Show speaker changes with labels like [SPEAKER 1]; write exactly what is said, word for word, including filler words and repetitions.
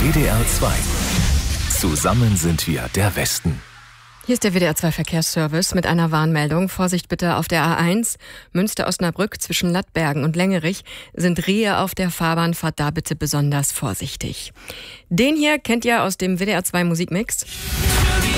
[SPEAKER 1] W D R zwei. Zusammen sind wir der Westen.
[SPEAKER 2] Hier ist der W D R zwei Verkehrsservice mit einer Warnmeldung. Vorsicht bitte auf der A eins, Münster-Osnabrück zwischen Lattbergen und Längerich sind Rehe auf der Fahrbahn. Fahrt da bitte besonders vorsichtig. Den hier kennt ihr aus dem W D R zwei Musikmix.